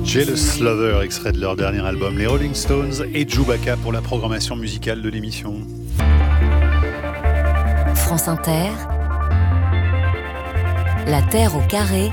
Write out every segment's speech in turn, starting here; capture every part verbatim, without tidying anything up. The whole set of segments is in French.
Jealous Lover, extrait de leur dernier album, les Rolling Stones et Chewbacca pour la programmation musicale de l'émission. France Inter, La Terre au carré,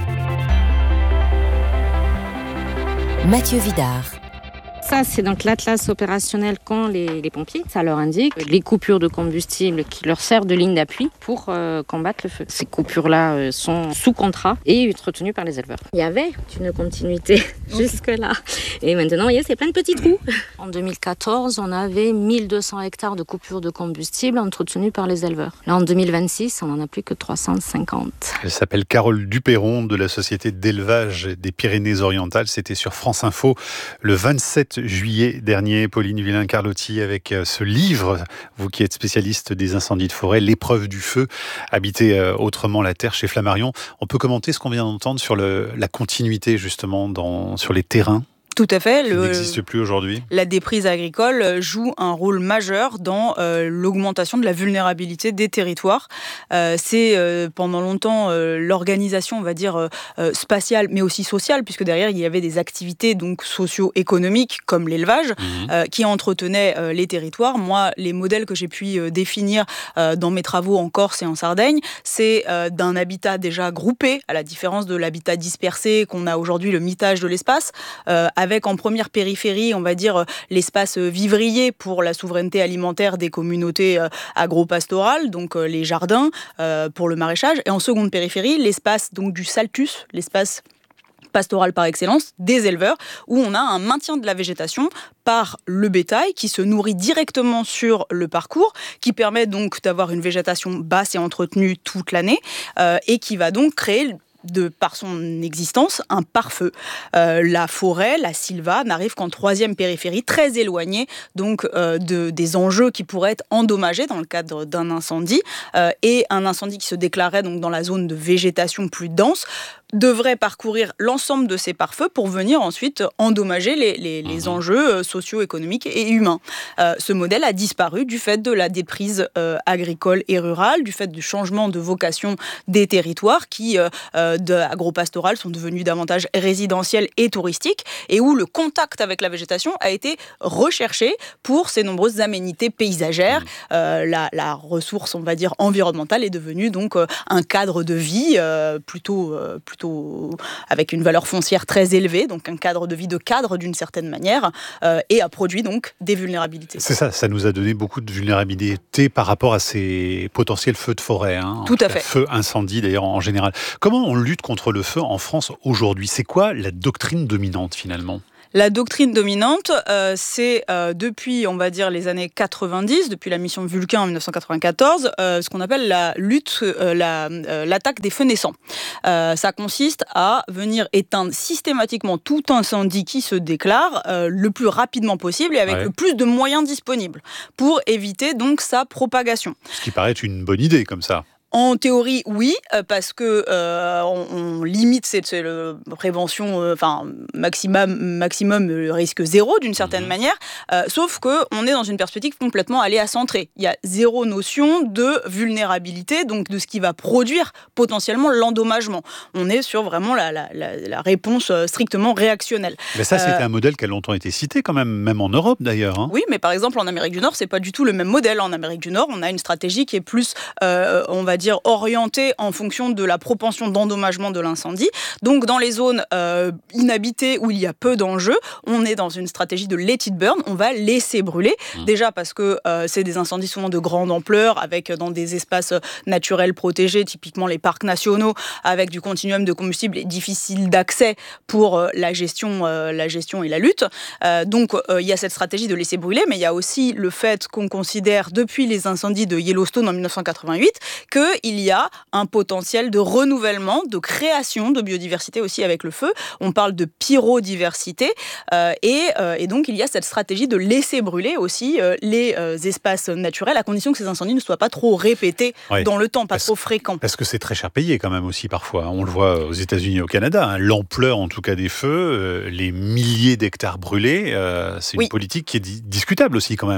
Mathieu Vidard. Ça, c'est donc l'atlas opérationnel qu'ont les, les pompiers. Ça leur indique les coupures de combustible qui leur servent de ligne d'appui pour euh, combattre le feu. Ces coupures-là euh, sont sous contrat et entretenues par les éleveurs. Il y avait une continuité jusque-là. Et maintenant, vous voyez, c'est plein de petits trous. En deux mille quatorze, on avait mille deux cents hectares de coupures de combustible entretenues par les éleveurs. Là, en deux mille vingt-six, on n'en a plus que trois cent cinquante. Elle s'appelle Carole Duperron de la Société d'élevage des Pyrénées-Orientales. C'était sur France Info le vingt-sept juillet dernier. Pauline Villain-Carlotti avec ce livre, vous qui êtes spécialiste des incendies de forêt, L'épreuve du feu, habiter autrement la terre chez Flammarion. On peut commenter ce qu'on vient d'entendre sur le, la continuité justement dans, sur les terrains? Tout à fait. Le, n'existe plus aujourd'hui. La déprise agricole joue un rôle majeur dans euh, l'augmentation de la vulnérabilité des territoires. Euh, c'est euh, pendant longtemps euh, l'organisation, on va dire, euh, spatiale, mais aussi sociale, puisque derrière il y avait des activités donc socio-économiques comme l'élevage, mmh. euh, qui entretenaient euh, les territoires. Moi, les modèles que j'ai pu euh, définir euh, dans mes travaux en Corse et en Sardaigne, c'est euh, d'un habitat déjà groupé, à la différence de l'habitat dispersé qu'on a aujourd'hui, le mitage de l'espace. Euh, avec en première périphérie, on va dire, l'espace vivrier pour la souveraineté alimentaire des communautés agro-pastorales, donc les jardins pour le maraîchage, et en seconde périphérie, l'espace donc du saltus, l'espace pastoral par excellence, des éleveurs, où on a un maintien de la végétation par le bétail qui se nourrit directement sur le parcours, qui permet donc d'avoir une végétation basse et entretenue toute l'année, euh, et qui va donc créer de par son existence, un pare-feu. Euh, la forêt, la sylva, n'arrive qu'en troisième périphérie, très éloignée donc euh, de, des enjeux qui pourraient être endommagés dans le cadre d'un incendie. Euh, et un incendie qui se déclarait donc dans la zone de végétation plus dense devrait parcourir l'ensemble de ces pare-feux pour venir ensuite endommager les, les, les enjeux socio-économiques et humains. Euh, ce modèle a disparu du fait de la déprise euh, agricole et rurale, du fait du changement de vocation des territoires qui, euh, de agro-pastoral, sont devenus davantage résidentiels et touristiques, et où le contact avec la végétation a été recherché pour ces nombreuses aménités paysagères. Euh, la, la ressource, on va dire, environnementale est devenue donc euh, un cadre de vie euh, plutôt, euh, plutôt avec une valeur foncière très élevée, donc un cadre de vie de cadre d'une certaine manière, euh, et a produit donc des vulnérabilités. C'est ça, ça nous a donné beaucoup de vulnérabilité par rapport à ces potentiels feux de forêt. Hein, Tout à fait. Feux, incendies d'ailleurs en général. Comment on lutte contre le feu en France aujourd'hui? C'est quoi la doctrine dominante finalement? La doctrine dominante, euh, c'est euh, depuis, on va dire, les années quatre-vingt-dix, depuis la mission Vulcain en dix-neuf cent quatre-vingt-quatorze, euh, ce qu'on appelle la lutte, euh, la, euh, l'attaque des feux naissants. Euh, ça consiste à venir éteindre systématiquement tout incendie qui se déclare euh, le plus rapidement possible et avec ouais. le plus de moyens disponibles pour éviter donc sa propagation. Ce qui paraît être une bonne idée comme ça. En théorie, oui, parce que euh, on, on limite cette, cette le, prévention, euh, enfin maximum, maximum le risque zéro d'une certaine mmh. manière. Euh, sauf que on est dans une perspective complètement aléacentrée. Il y a zéro notion de vulnérabilité, donc de ce qui va produire potentiellement l'endommagement. On est sur vraiment la, la, la, la réponse strictement réactionnelle. Mais ça, c'était euh, un modèle qui a longtemps été cité, quand même, même en Europe d'ailleurs. Hein. Oui, mais par exemple en Amérique du Nord, c'est pas du tout le même modèle. En Amérique du Nord, on a une stratégie qui est plus, euh, on va dire dire orienté en fonction de la propension d'endommagement de l'incendie. Donc dans les zones euh, inhabitées où il y a peu d'enjeux, on est dans une stratégie de let it burn, on va laisser brûler. Mmh. Déjà parce que euh, c'est des incendies souvent de grande ampleur, avec dans des espaces naturels protégés, typiquement les parcs nationaux, avec du continuum de combustible difficile d'accès pour euh, la gestion, euh, la gestion et la lutte. Euh, donc euh, il y a cette stratégie de laisser brûler, mais il y a aussi le fait qu'on considère depuis les incendies de Yellowstone en dix-neuf cent quatre-vingt-huit que il y a un potentiel de renouvellement, de création de biodiversité aussi avec le feu. On parle de pyrodiversité euh, et, euh, et donc il y a cette stratégie de laisser brûler aussi euh, les euh, espaces naturels à condition que ces incendies ne soient pas trop répétés oui. dans le temps, pas parce, trop fréquents. Parce que c'est très cher payé quand même aussi parfois. On le voit aux États-Unis et au Canada. Hein. L'ampleur en tout cas des feux, euh, les milliers d'hectares brûlés, euh, c'est une oui. politique qui est di- discutable aussi quand même. Hein.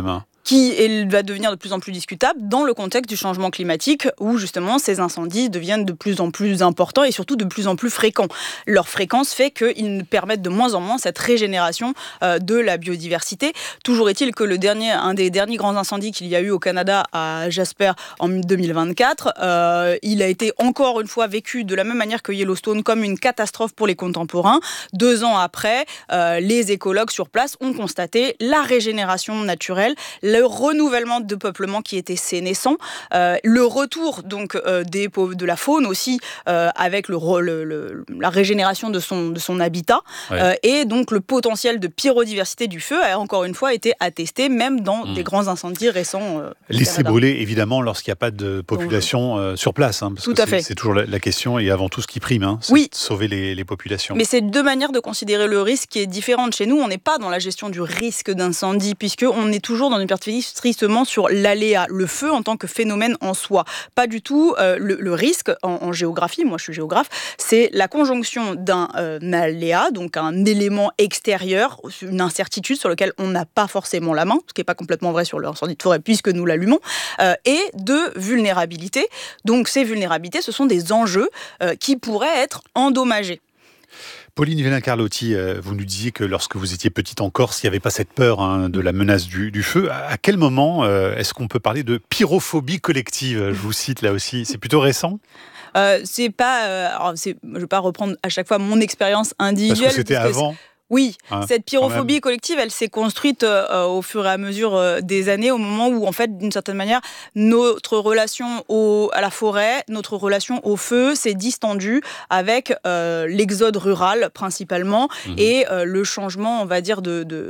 qui est, va devenir de plus en plus discutable dans le contexte du changement climatique, où justement ces incendies deviennent de plus en plus importants et surtout de plus en plus fréquents. Leur fréquence fait qu'ils permettent de moins en moins cette régénération euh, de la biodiversité. Toujours est-il que le dernier, un des derniers grands incendies qu'il y a eu au Canada à Jasper en deux mille vingt-quatre, euh, il a été encore une fois vécu de la même manière que Yellowstone comme une catastrophe pour les contemporains. Deux ans après, euh, les écologues sur place ont constaté la régénération naturelle, le renouvellement de peuplement qui était sénescent, euh, le retour donc euh, des, de la faune aussi euh, avec le, le, le, la régénération de son, de son habitat, ouais. euh, et donc le potentiel de pyrodiversité du feu a encore une fois été attesté même dans mmh. des grands incendies récents. Euh, Laisser brûler évidemment lorsqu'il n'y a pas de population euh, sur place, hein, parce tout que à c'est, fait. c'est toujours la, la question et avant tout ce qui prime, hein, c'est oui. de sauver les, les populations. Mais c'est deux manières de considérer le risque qui est différente. Chez nous, on n'est pas dans la gestion du risque d'incendie, puisqu'on est toujours dans une perspective strictement sur l'aléa, le feu en tant que phénomène en soi. Pas du tout euh, le, le risque en, en géographie, moi je suis géographe, c'est la conjonction d'un euh, aléa, donc un élément extérieur, une incertitude sur lequel on n'a pas forcément la main, ce qui n'est pas complètement vrai sur l'incendie de forêt puisque nous l'allumons, euh, et de vulnérabilité. Donc ces vulnérabilités, ce sont des enjeux euh, qui pourraient être endommagés. Pauline Villain-Carlotti, vous nous disiez que lorsque vous étiez petite en Corse, il n'y avait pas cette peur hein, de la menace du, du feu. À quel moment euh, est-ce qu'on peut parler de pyrophobie collective ? Je vous cite là aussi, c'est plutôt récent ? euh, C'est pas... Euh, alors c'est, je ne vais pas reprendre à chaque fois mon expérience individuelle. Parce que c'était parce que avant. Oui, hein, cette pyrophobie collective, elle s'est construite euh, au fur et à mesure euh, des années, au moment où, en fait, d'une certaine manière, notre relation au, à la forêt, notre relation au feu s'est distendue avec euh, l'exode rural, principalement, mmh. et euh, le changement, on va dire, de, de,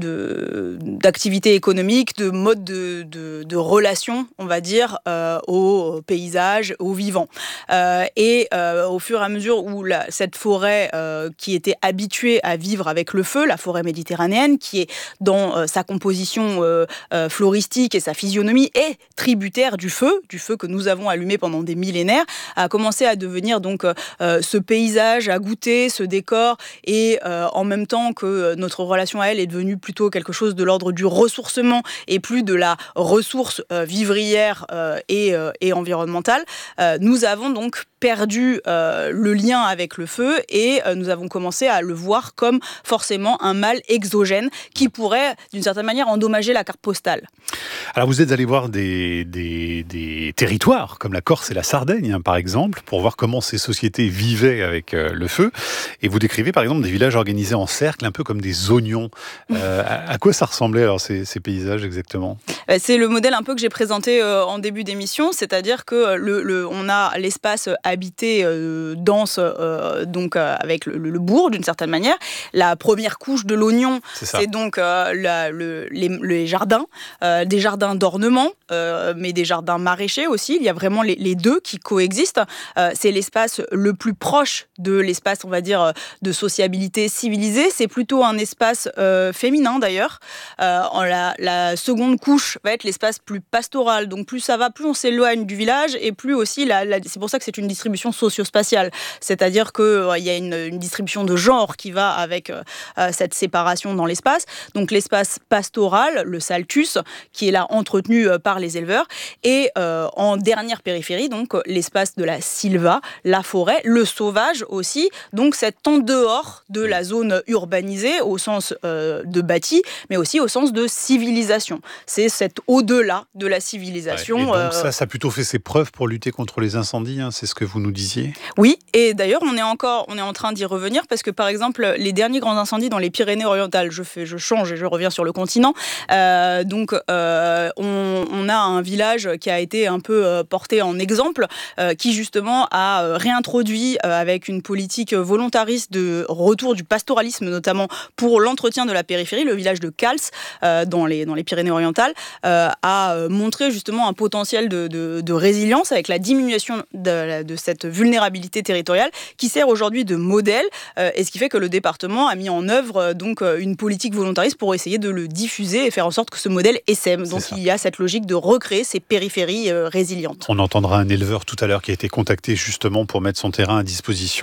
de, d'activité économique, de mode de, de, de relation, on va dire, euh, au paysage, au vivant. Euh, et euh, au fur et à mesure où la, cette forêt euh, qui était habituée à vivre avec le feu, la forêt méditerranéenne, qui est dans euh, sa composition euh, euh, floristique et sa physionomie est tributaire du feu, du feu que nous avons allumé pendant des millénaires, a commencé à devenir donc euh, ce paysage à goûter, ce décor, et euh, en même temps que notre relation à elle est devenue plutôt quelque chose de l'ordre du ressourcement et plus de la ressource euh, vivrière euh, et, euh, et environnementale, euh, nous avons donc perdu euh, le lien avec le feu et euh, nous avons commencé à le voir comme forcément un mal exogène qui pourrait, d'une certaine manière, endommager la carte postale. Alors vous êtes allé voir des, des, des territoires comme la Corse et la Sardaigne, hein, par exemple, pour voir comment ces sociétés vivaient avec euh, le feu. Et vous décrivez par exemple des villages organisés en cercle, un peu comme des oignons. Euh, à, à quoi ça ressemblait alors ces, ces paysages exactement ? C'est le modèle un peu que j'ai présenté euh, en début d'émission, c'est-à-dire que le, le, on a l'espace habité euh, dense, euh, donc euh, avec le, le bourg d'une certaine manière. La première couche de l'oignon, c'est, c'est donc euh, la, le, les, les jardins, euh, des jardins d'ornement, euh, mais des jardins maraîchers aussi. Il y a vraiment les, les deux qui coexistent. Euh, c'est l'espace le plus proche de l'espace, on va dire, de sociabilité civilisée. C'est plutôt un espace euh, féminin d'ailleurs. Euh, en la, la seconde couche va être l'espace plus pastoral. Donc plus ça va, plus on s'éloigne du village et plus aussi, la, la, c'est pour ça que c'est une distribution socio-spatiale. C'est-à-dire qu'il euh, y a une, une distribution de genre qui va avec euh, cette séparation dans l'espace. Donc l'espace pastoral, le saltus, qui est là entretenu euh, par les éleveurs. Et euh, en dernière périphérie, donc l'espace de la silva, la forêt, le sauvage aussi. Donc c'est en dehors de la zone urbanisée au sens euh, de bâti, mais aussi au sens de civilisation. C'est cet au-delà de la civilisation. Ouais, et donc euh... ça, ça a plutôt fait ses preuves pour lutter contre les incendies, hein, c'est ce que vous nous disiez ? Oui, et d'ailleurs on est encore, on est en train d'y revenir parce que par exemple les derniers grands incendies dans les Pyrénées-Orientales, je fais, je change et je reviens sur le continent. Euh, donc euh, on, on a un village qui a été un peu euh, porté en exemple, euh, qui justement a euh, réintroduit euh, avec une politique volontariste de retour du pastoralisme, notamment pour l'entretien de la périphérie, le village de Cals euh, dans les dans les Pyrénées-Orientales euh, a montré justement un potentiel de, de, de résilience avec la diminution de, de cette vulnérabilité territoriale qui sert aujourd'hui de modèle euh, et ce qui fait que le département a mis en œuvre euh, donc euh, une politique volontariste pour essayer de le diffuser et faire en sorte que ce modèle essaime. Donc il y a cette logique de recréer ces périphéries euh, résilientes. On entendra un éleveur tout à l'heure qui a été contacté justement pour mettre son terrain à disposition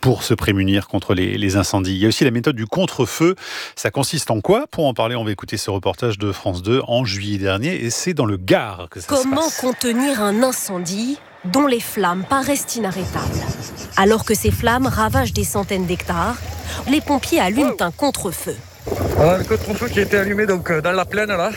pour se prémunir contre les, les incendies. Il y a aussi la méthode du contre-feu. Ça consiste en quoi? Pour en parler, on va écouter ce reportage de France deux en juillet dernier, et c'est dans le Gard que ça se passe. Comment contenir un incendie dont les flammes paraissent inarrêtables? Alors que ces flammes ravagent des centaines d'hectares, les pompiers allument un contre-feu. Voilà le contre-feu qui a été allumé donc, dans la plaine, là,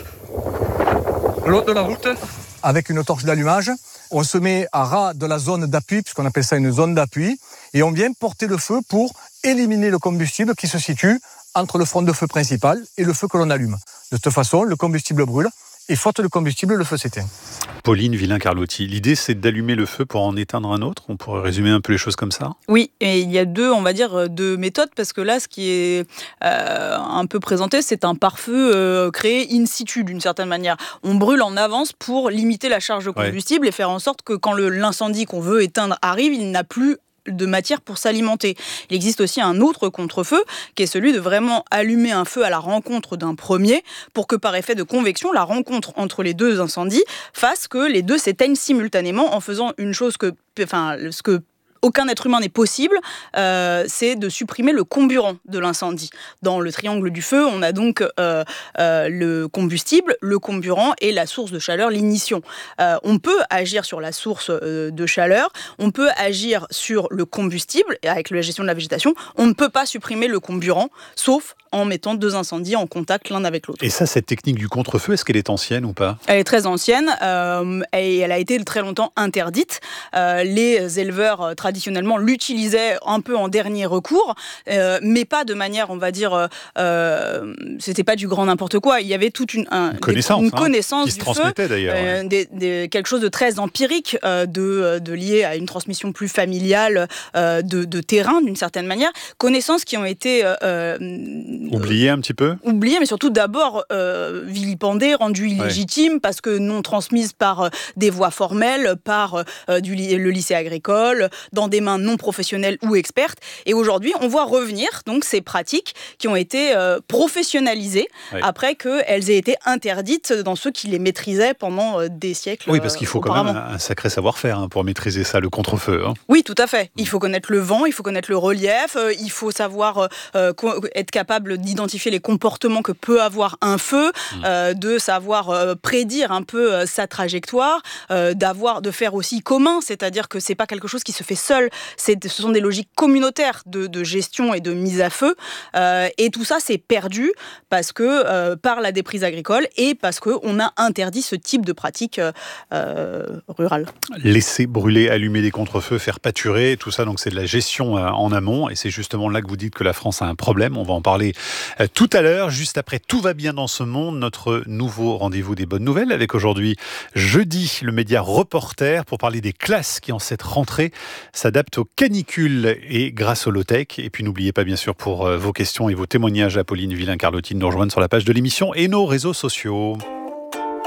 le long de la route. Avec une torche d'allumage, on se met à ras de la zone d'appui, puisqu'on appelle ça une zone d'appui, et on vient porter le feu pour éliminer le combustible qui se situe entre le front de feu principal et le feu que l'on allume. De cette façon, le combustible brûle, et faute de combustible, le feu s'éteint. Pauline Villain-Carlotti, l'idée c'est d'allumer le feu pour en éteindre un autre? On pourrait résumer un peu les choses comme ça? Oui, et il y a deux, on va dire, deux méthodes, parce que là, ce qui est euh, un peu présenté, c'est un pare-feu euh, créé in situ, d'une certaine manière. On brûle en avance pour limiter la charge de combustible ouais. et faire en sorte que quand le, l'incendie qu'on veut éteindre arrive, il n'a plus de matière pour s'alimenter. Il existe aussi un autre contre-feu qui est celui de vraiment allumer un feu à la rencontre d'un premier pour que par effet de convection, la rencontre entre les deux incendies fasse que les deux s'éteignent simultanément en faisant une chose que, enfin, ce que aucun être humain n'est possible, euh, c'est de supprimer le comburant de l'incendie. Dans le triangle du feu, on a donc euh, euh, le combustible, le comburant et la source de chaleur, l'ignition. Euh, on peut agir sur la source euh, de chaleur, on peut agir sur le combustible, et avec la gestion de la végétation, on ne peut pas supprimer le comburant, sauf en mettant deux incendies en contact l'un avec l'autre. Et ça, cette technique du contre-feu, est-ce qu'elle est ancienne ou pas? Elle est très ancienne euh, et elle a été très longtemps interdite. Euh, les éleveurs euh, traditionnellement l'utilisaient un peu en dernier recours, euh, mais pas de manière, on va dire, euh, c'était pas du grand n'importe quoi. Il y avait toute une, un, une connaissance, des, une hein, connaissance qui se du transmettait feu, d'ailleurs. Euh, ouais. des, des, quelque chose de très empirique, euh, de, de lié à une transmission plus familiale euh, de, de terrain d'une certaine manière. Connaissances qui ont été euh, oubliées un petit peu. Oubliées, mais surtout d'abord euh, vilipendées, rendues illégitimes ouais. parce que non transmises par euh, des voies formelles, par euh, du, le lycée agricole, dans des mains non professionnelles ou expertes. Et aujourd'hui, on voit revenir donc ces pratiques qui ont été euh, professionnalisées ouais. après qu'elles aient été interdites dans ceux qui les maîtrisaient pendant euh, des siècles. Oui, parce qu'il faut euh, quand même un, un sacré savoir-faire hein, pour maîtriser ça, le contre-feu. Hein. Oui, tout à fait. Il faut connaître le vent, il faut connaître le relief, euh, il faut savoir euh, être capable d'identifier les comportements que peut avoir un feu, mmh. euh, de savoir euh, prédire un peu euh, sa trajectoire, euh, d'avoir, de faire aussi commun, c'est-à-dire que c'est pas quelque chose qui se fait seul, c'est, ce sont des logiques communautaires de, de gestion et de mise à feu, euh, et tout ça c'est perdu parce que euh, par la déprise agricole et parce qu'on a interdit ce type de pratique euh, rurale. Laisser brûler, allumer des contre-feux, faire pâturer, tout ça, donc c'est de la gestion euh, en amont, et c'est justement là que vous dites que la France a un problème. On va en parler euh, tout à l'heure, juste après Tout va bien dans ce monde, notre nouveau rendez-vous des bonnes nouvelles, avec aujourd'hui jeudi le média Reporter pour parler des classes qui en cette rentrée s'adaptent aux canicules et grâce au low-tech. Et puis n'oubliez pas bien sûr pour euh, vos questions et vos témoignages à Pauline Villain-Carlotti de nous rejoindre sur la page de l'émission et nos réseaux sociaux.